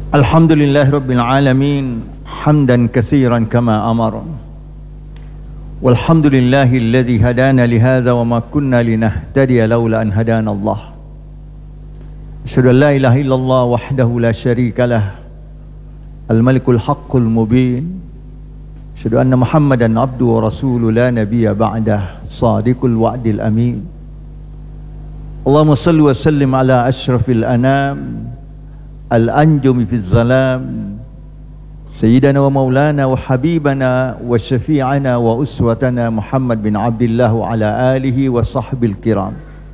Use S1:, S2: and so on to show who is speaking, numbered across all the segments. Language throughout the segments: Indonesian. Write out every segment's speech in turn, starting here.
S1: Alhamdulillahi Rabbil Alamin hamdan katsiran kama amara walhamdulillahi alladhi hadana lihadza wa ma kunna linahtadiya laula an hadana Allah. Asyhadu an la ilaha illallah wahdahu la syarika lah al-malikul haqqul mubin. Asyhadu anna Muhammadan abduhu wa rasuluhu la nabiyya ba'dah sadiqul wa'dil amin. Allahumma salli wa sallim ala asyrafil anam al-anjumi fi zalam sayyidana wa maulana wa habibana wa syafi'ana wa uswatana Muhammad bin Abdullah wa ala alihi wa sahbil kiram.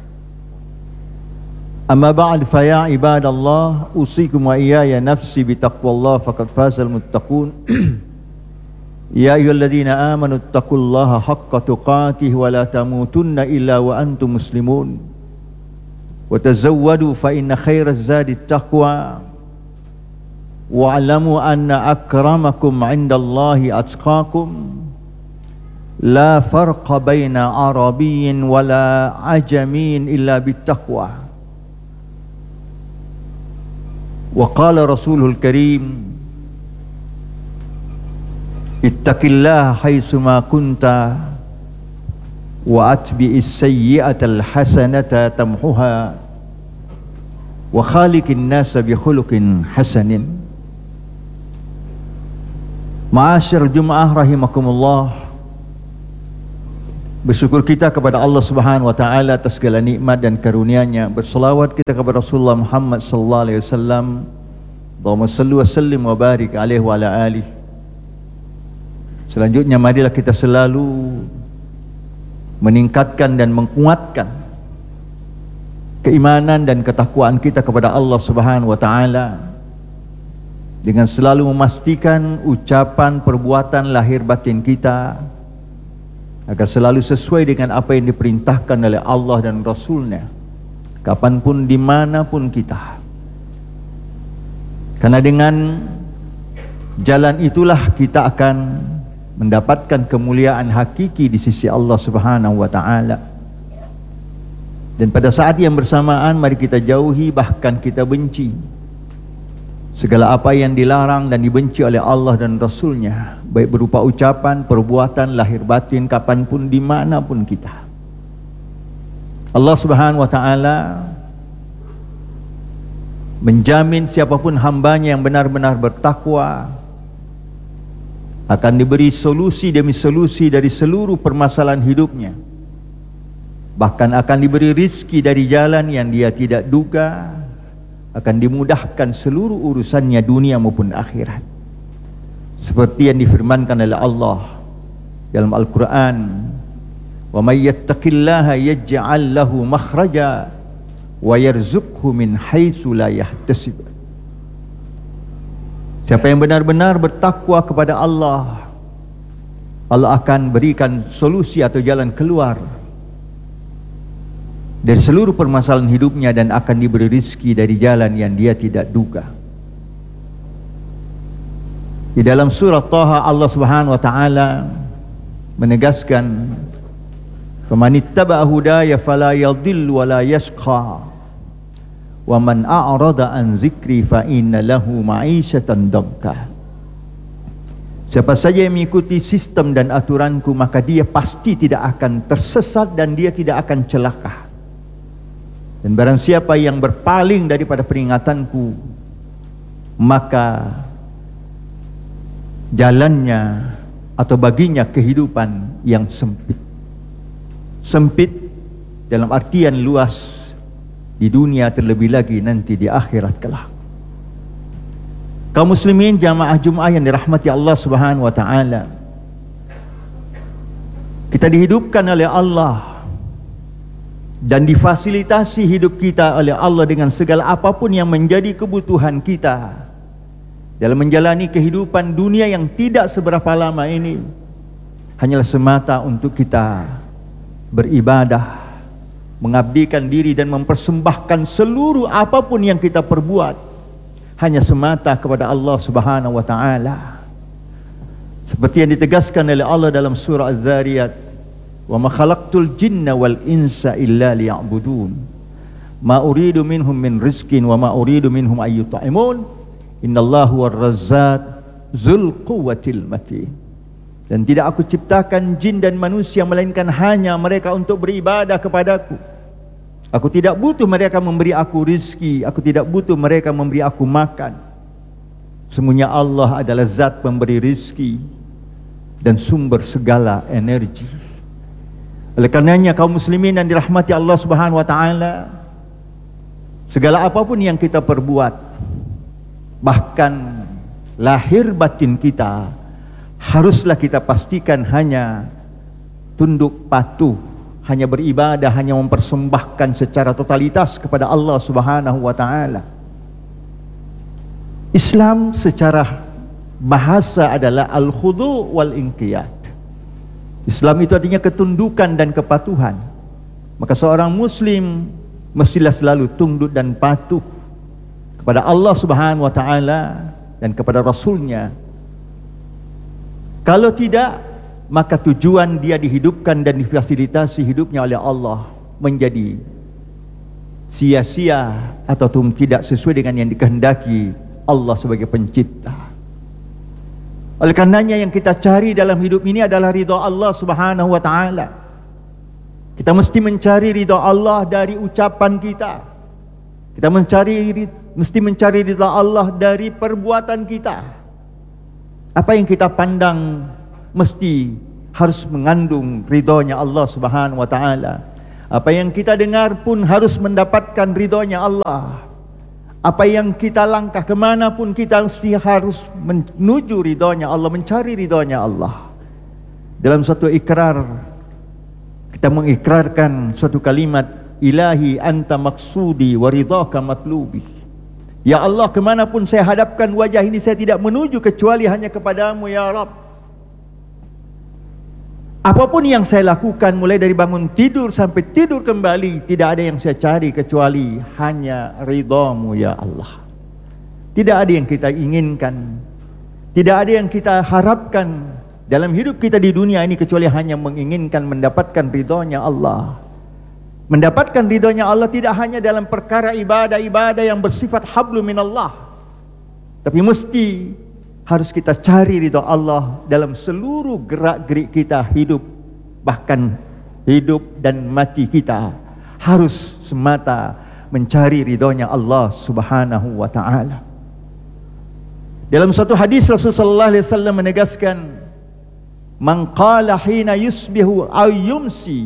S1: Amma ba'd, fa ya ibadallah, usikum wa iyaya nafsi bitaqwallah faqad fazal muttaqun. Ya ayyuhalladzina amanu taqullaha haqqa tuqatih wa la tamutunna illa wa antum muslimun. Wa tazawwadu fa inna khairaz zadi taqwa wa'lamu anna akramakum 'indallahi atqakum. La farqa baina arabiyyin wala ajamin illa bittaqwa. Wa qala rasulul karim ittaqillaha haitsu ma kunta wa atbi'is sayyi'atal hasanata tamhuha wa khaliqin nasa bi khuluqin hasanin. Ma'asyar Jum'ah rahimakumullah, bersyukur kita kepada Allah Subhanahu wa taala atas segala nikmat dan karunia-Nya. Berselawat kita kepada Rasulullah Muhammad sallallahu alaihi wasallam. Allahumma shalli wa sallim wa barik alaihi wa ala alihi. Selanjutnya marilah kita selalu meningkatkan dan menguatkan keimanan dan ketakwaan kita kepada Allah Subhanahu wa taala dengan selalu memastikan ucapan, perbuatan, lahir batin kita agar selalu sesuai dengan apa yang diperintahkan oleh Allah dan Rasul-Nya, kapanpun, dimanapun kita. Karena dengan jalan itulah kita akan mendapatkan kemuliaan hakiki di sisi Allah Subhanahu wa taala. Dan pada saat yang bersamaan mari kita jauhi, bahkan kita benci segala apa yang dilarang dan dibenci oleh Allah dan Rasul-Nya, baik berupa ucapan, perbuatan, lahir batin, kapanpun, dimanapun kita. Allah Subhanahu wa ta'ala menjamin siapapun hambanya yang benar-benar bertakwa akan diberi solusi demi solusi dari seluruh permasalahan hidupnya. Bahkan akan diberi rizki dari jalan yang dia tidak duga, akan dimudahkan seluruh urusannya dunia maupun akhirat. Seperti yang difirmankan oleh Allah dalam Al-Quran, wa may yattaqillaha yaj'al lahu makhraja wa yarzuqhu min haitsu la yahtasib. Siapa yang benar-benar bertakwa kepada Allah, Allah akan berikan solusi atau jalan keluar dari seluruh permasalahan hidupnya dan akan diberi rizki dari jalan yang dia tidak duga. Di dalam surah Taha Allah Subhanahu wa taala menegaskan, "Faman ittaba'a hudaya fala yadhillu wa la yashqa wa man a'rada an dzikri fa inna lahu ma'isyatan dhanka." Siapa saja yang mengikuti sistem dan aturanku, maka dia pasti tidak akan tersesat dan dia tidak akan celaka. Dan barang siapa yang berpaling daripada peringatanku, maka jalannya atau baginya kehidupan yang sempit. Sempit dalam artian luas di dunia, terlebih lagi nanti di akhirat kelak. Kaum muslimin jamaah Jum'ah yang dirahmati Allah Subhanahu wa taala, kita dihidupkan oleh Allah dan difasilitasi hidup kita oleh Allah dengan segala apapun yang menjadi kebutuhan kita dalam menjalani kehidupan dunia yang tidak seberapa lama ini, hanyalah semata untuk kita beribadah, mengabdikan diri dan mempersembahkan seluruh apapun yang kita perbuat hanya semata kepada Allah Subhanahu wa taala. Seperti yang ditegaskan oleh Allah dalam surah Az-Zariyat, wa ma khalaqtul jinna wal insa illa liya'budun ma uridu minhum min rizqin wa ma uridu minhum ay yut'imun Innallahu war-razzaq dzul quwwatil matin. Dan tidak aku ciptakan jin dan manusia melainkan hanya mereka untuk beribadah kepadaku. Aku tidak butuh mereka memberi aku rizki, aku tidak butuh mereka memberi aku makan. Sesungguhnya Allah adalah zat pemberi rizki dan sumber segala energi. Oleh karenanya kaum muslimin yang dirahmati Allah Subhanahu wa taala, segala apapun yang kita perbuat, bahkan lahir batin kita, haruslah kita pastikan hanya tunduk patuh, hanya beribadah, hanya mempersembahkan secara totalitas kepada Allah Subhanahu wa taala. Islam secara bahasa adalah al-khudu' wal inqiyad. Islam itu artinya ketundukan dan kepatuhan. Maka seorang muslim mestilah selalu tunduk dan patuh kepada Allah Subhanahu wa taala dan kepada Rasulnya. Kalau tidak, maka tujuan dia dihidupkan dan difasilitasi hidupnya oleh Allah menjadi sia-sia atau tidak sesuai dengan yang dikehendaki Allah sebagai pencipta. Oleh karenanya yang kita cari dalam hidup ini adalah ridha Allah Subhanahu wa taala. Kita mesti mencari ridha Allah dari ucapan kita. Kita mesti mencari ridha Allah dari perbuatan kita. Apa yang kita pandang mesti harus mengandung ridhonya Allah Subhanahu wa taala. Apa yang kita dengar pun harus mendapatkan ridhonya Allah. Apa yang kita langkah kemanapun kita mesti harus menuju ridhonya Allah, mencari ridhonya Allah. Dalam satu ikrar, kita mengikrarkan suatu kalimat, Ilahi anta maksudi wa ridhaka matlubi. Ya Allah, kemanapun saya hadapkan wajah ini, saya tidak menuju kecuali hanya kepadamu ya Rabb. Apapun yang saya lakukan, mulai dari bangun tidur sampai tidur kembali, tidak ada yang saya cari kecuali hanya ridhamu ya Allah. Tidak ada yang kita inginkan, tidak ada yang kita harapkan dalam hidup kita di dunia ini kecuali hanya menginginkan mendapatkan ridhonya Allah. Mendapatkan ridhonya Allah tidak hanya dalam perkara ibadah-ibadah yang bersifat hablu minallah, tapi mesti harus kita cari ridha Allah dalam seluruh gerak-gerik kita hidup. Bahkan hidup dan mati kita harus semata mencari ridhonya Allah Subhanahu wa ta'ala. Dalam satu hadis Rasulullah SAW menegaskan, Man qala hina yusbihu aw yumsi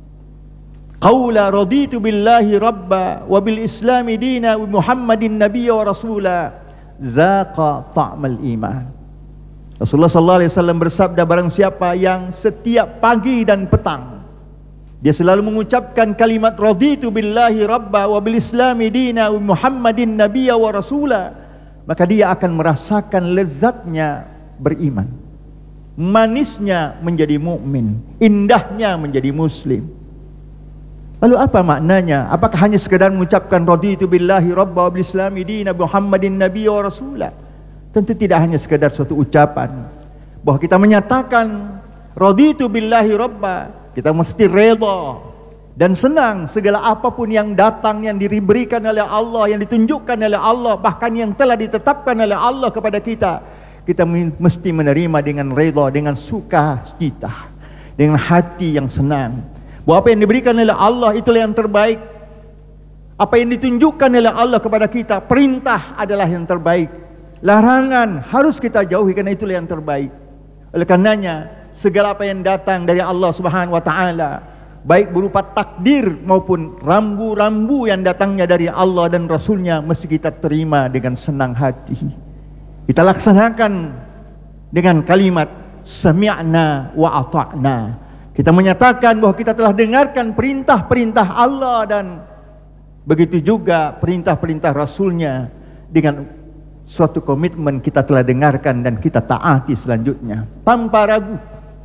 S1: qawla raditu billahi rabba wa bil islami dina wa muhammadin nabiyya wa rasula zaqa ta'mal iman. Rasulullah sallallahu alaihi wasallam bersabda, barang siapa yang setiap pagi dan petang dia selalu mengucapkan kalimat raditu billahi rabba wa bil islami dina wa muhammadin nabiyya wa rasula, maka dia akan merasakan lezatnya beriman, manisnya menjadi mukmin, indahnya menjadi muslim. Lalu apa maknanya? Apakah hanya sekadar mengucapkan raditu billahi rabba wa bil islami dina Muhammadin nabiyya wa rasula? Tentu tidak hanya sekadar suatu ucapan bahwa kita menyatakan raditu billahi rabba, kita mesti redha dan senang segala apapun yang datang, yang diberikan oleh Allah, yang ditunjukkan oleh Allah, bahkan yang telah ditetapkan oleh Allah kepada kita. Kita mesti menerima dengan redha, dengan sukacita, dengan hati yang senang. Bahwa apa yang diberikan oleh Allah itulah yang terbaik. Apa yang ditunjukkan oleh Allah kepada kita, perintah adalah yang terbaik, larangan harus kita jauhi karena itulah yang terbaik. Oleh karenanya segala apa yang datang dari Allah Subhanahu wa taala, baik berupa takdir maupun rambu-rambu yang datangnya dari Allah dan Rasulnya, mesti kita terima dengan senang hati. Kita laksanakan dengan kalimat sami'na wa ata'na. Kita menyatakan bahwa kita telah dengarkan perintah-perintah Allah dan begitu juga perintah-perintah Rasulnya. Dengan suatu komitmen kita telah dengarkan dan kita taati selanjutnya tanpa ragu.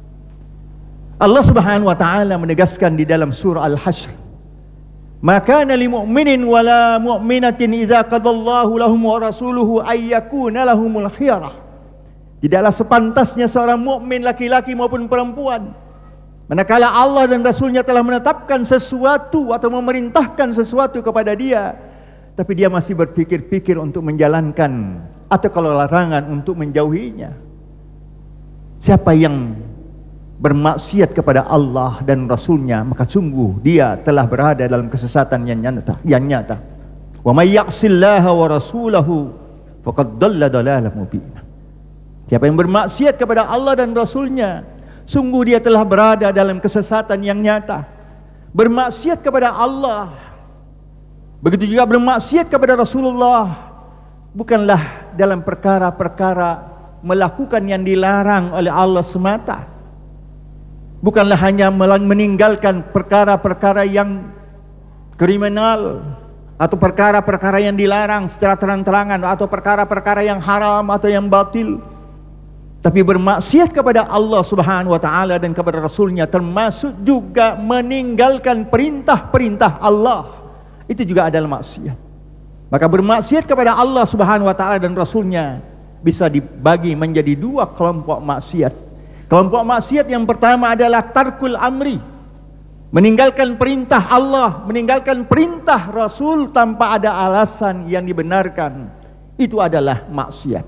S1: Allah Subhanahu wa taala menegaskan di dalam surah Al-Hashr, "Maka lil mu'minin wala mu'minatin idza qadallahu lahum wa rasuluhu ay yakuna lahumul khiyarah." Tidaklah sepantasnya seorang mukmin laki-laki maupun perempuan, manakala Allah dan Rasulnya telah menetapkan sesuatu atau memerintahkan sesuatu kepada dia, tapi dia masih berpikir-pikir untuk menjalankan atau kalau larangan untuk menjauhinya. Siapa yang bermaksiat kepada Allah dan Rasulnya, maka sungguh dia telah berada dalam kesesatan yang nyata. Wa may ya'sillaha wa rasulahu faqad dhalla dhalalan mubina. Siapa yang bermaksiat kepada Allah dan Rasulnya, sungguh dia telah berada dalam kesesatan yang nyata. Bermaksiat kepada Allah, begitu juga bermaksiat kepada Rasulullah, bukanlah dalam perkara-perkara melakukan yang dilarang oleh Allah semata. Bukanlah hanya meninggalkan perkara-perkara yang kriminal atau perkara-perkara yang dilarang secara terang-terangan, atau perkara-perkara yang haram atau yang batil, tapi bermaksiat kepada Allah Subhanahu wa taala dan kepada Rasulnya, termasuk juga meninggalkan perintah-perintah Allah. Itu juga adalah maksiat. Maka bermaksiat kepada Allah Subhanahu wa taala dan Rasulnya bisa dibagi menjadi dua kelompok maksiat. Kelompok maksiat yang pertama adalah tarkul amri, meninggalkan perintah Allah, meninggalkan perintah Rasul tanpa ada alasan yang dibenarkan. Itu adalah maksiat.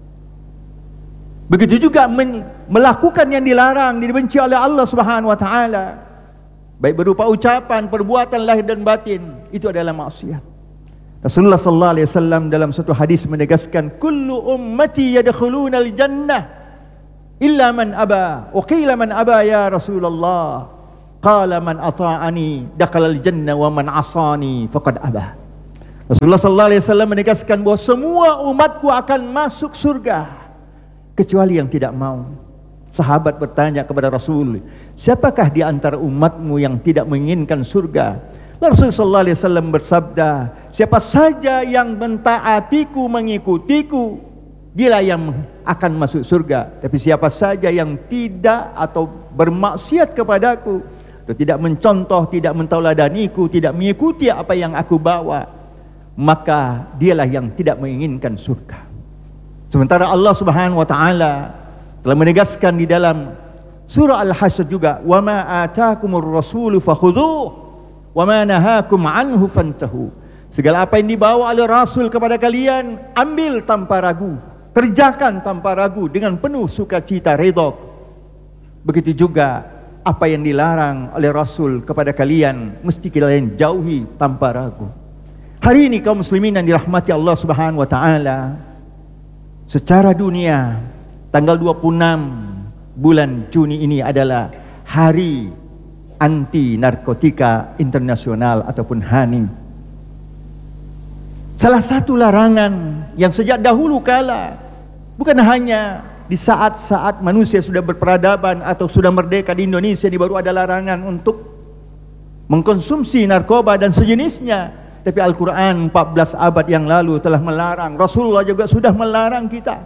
S1: Begitu juga melakukan yang dilarang, dibenci oleh Allah Subhanahu wa taala, baik berupa ucapan, perbuatan lahir dan batin, itu adalah maksiat. Rasulullah sallallahu alaihi wasallam dalam satu hadis menegaskan, kullu ummati yadkhulunal jannah illa man aba. Wa qila man aba ya Rasulullah? Qala man ata'ani dakhalal jannah wa man asani faqad aba. Rasulullah sallallahu alaihi wasallam menegaskan bahwa semua umatku akan masuk surga kecuali yang tidak mau. Sahabat bertanya kepada Rasul, siapakah di antara umatmu yang tidak menginginkan surga? Rasulullah sallallahu alaihi wasallam bersabda, siapa saja yang mentaatiku, mengikutiku, dialah yang akan masuk surga. Tapi siapa saja yang tidak atau bermaksiat kepadaku, atau tidak mencontoh, tidak mentauladaniku, tidak mengikuti apa yang aku bawa, maka dialah yang tidak menginginkan surga. Sementara Allah Subhanahu wa taala telah menegaskan di dalam surah Al-Hasyr juga, wa ma ataakumur rasulu fakhudhuhu wa ma nahakum anhu fantahu. Segala apa yang dibawa oleh Rasul kepada kalian, ambil tanpa ragu, kerjakan tanpa ragu dengan penuh sukacita, redha. Begitu juga apa yang dilarang oleh Rasul kepada kalian, mesti kalian jauhi tanpa ragu. Hari ini kaum muslimin yang dirahmati Allah Subhanahu wa taala, secara dunia tanggal 26 bulan Juni ini adalah Hari Anti Narkotika Internasional ataupun HANI. Salah satu larangan yang sejak dahulu kala, bukan hanya di saat-saat manusia sudah berperadaban atau sudah merdeka di Indonesia ini baru ada larangan untuk mengkonsumsi narkoba dan sejenisnya, tapi Al-Quran 14 abad yang lalu telah melarang. Rasulullah juga sudah melarang kita.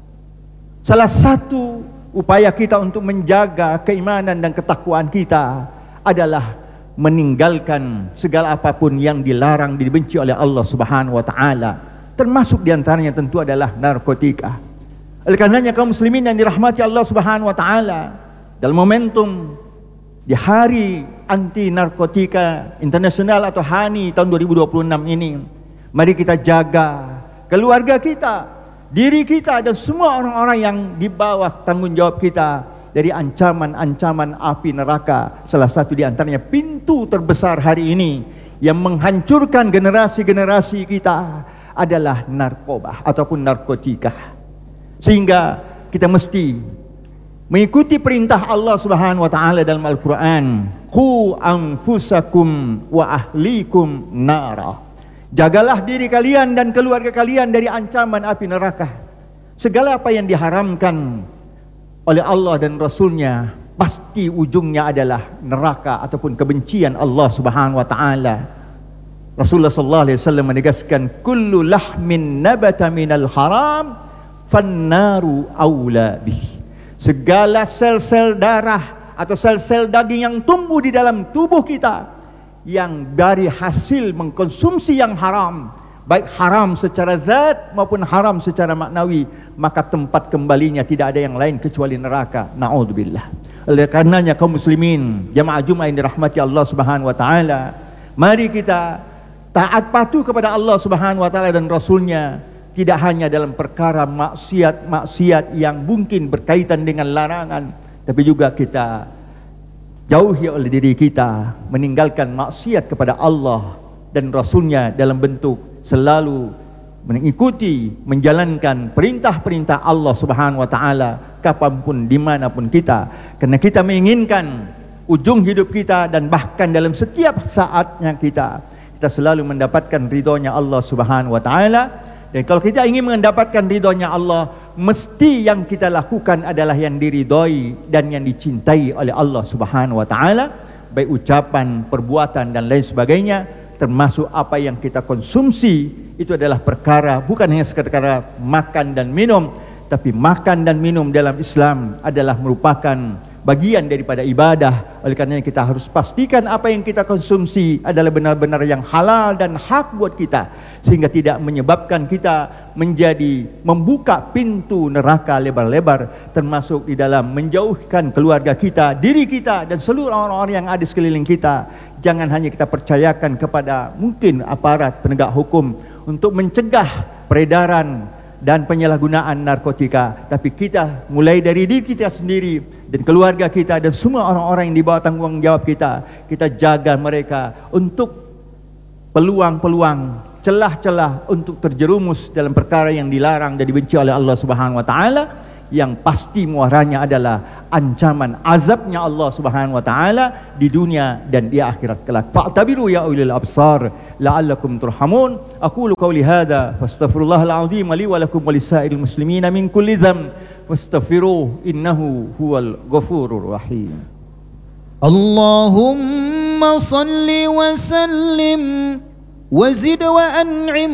S1: Salah satu upaya kita untuk menjaga keimanan dan ketakwaan kita adalah meninggalkan segala apapun yang dilarang, dibenci oleh Allah Subhanahu wa taala. Termasuk diantaranya tentu adalah narkotika. Oleh karenanya kaum muslimin yang dirahmati Allah Subhanahu wa taala, dalam momentum di Hari Anti Narkotika Internasional atau HANI tahun 2026 ini, mari kita jaga keluarga kita, diri kita, dan semua orang-orang yang di bawah tanggung jawab kita dari ancaman-ancaman api neraka. Salah satu di antaranya pintu terbesar hari ini yang menghancurkan generasi-generasi kita adalah narkoba ataupun narkotika. Sehingga kita mesti mengikuti perintah Allah Subhanahu wa taala dalam Al-Qur'an, qu anfusakum wa ahlikum nara. Jagalah diri kalian dan keluarga kalian dari ancaman api neraka. Segala apa yang diharamkan oleh Allah dan Rasulnya pasti ujungnya adalah neraka ataupun kebencian Allah Subhanahu wa taala. Rasulullah sallallahu alaihi wasallam menegaskan, kullu lahmin nabata minal haram fannaru aula bih. Segala sel-sel darah atau sel-sel daging yang tumbuh di dalam tubuh kita yang dari hasil mengkonsumsi yang haram, baik haram secara zat maupun haram secara maknawi, maka tempat kembalinya tidak ada yang lain kecuali neraka. Na'udzubillah. Oleh karenanya kaum muslimin jamaah Jumat yang dirahmati Allah Subhanahu wa taala, mari kita taat patuh kepada Allah Subhanahu wa taala dan Rasulnya, tidak hanya dalam perkara maksiat-maksiat yang mungkin berkaitan dengan larangan, tapi juga kita jauhi oleh diri kita meninggalkan maksiat kepada Allah dan Rasulnya dalam bentuk selalu mengikuti, menjalankan perintah-perintah Allah Subhanahu wa taala kapanpun, dimanapun kita, karena kita menginginkan ujung hidup kita dan bahkan dalam setiap saatnya kita selalu mendapatkan ridhonya Allah Subhanahu wa taala. Dan kalau kita ingin mendapatkan ridhonya Allah, mesti yang kita lakukan adalah yang diridhoi dan yang dicintai oleh Allah Subhanahu wa taala, baik ucapan, perbuatan dan lain sebagainya, termasuk apa yang kita konsumsi. Itu adalah perkara bukan hanya sekadar makan dan minum, tapi makan dan minum dalam Islam adalah merupakan bagian daripada ibadah. Oleh karenanya kita harus pastikan apa yang kita konsumsi adalah benar-benar yang halal dan hak buat kita, sehingga tidak menyebabkan kita menjadi membuka pintu neraka lebar-lebar, termasuk di dalam menjauhkan keluarga kita, diri kita dan seluruh orang-orang yang ada sekeliling kita. Jangan hanya kita percayakan kepada mungkin aparat penegak hukum untuk mencegah peredaran dan penyalahgunaan narkotika, tapi kita mulai dari diri kita sendiri dan keluarga kita dan semua orang-orang yang di bawah tanggung jawab kita, kita jaga mereka untuk peluang-peluang, celah-celah untuk terjerumus dalam perkara yang dilarang dan dibenci oleh Allah Subhanahu wa taala, yang pasti muaranya adalah ancaman azabnya Allah Subhanahu wa taala di dunia dan di akhirat kelak. Fa'tabiru ya ulil absar la'allakum turhamun. Aqulu qawli hadza fastaghfirullahal azim li wa lakum wa lisairil muslimina min kulli dzamb fastaghfiruhu innahu huwal ghafurur rahim.
S2: Allahumma salli wa sallim wa zid wa an'im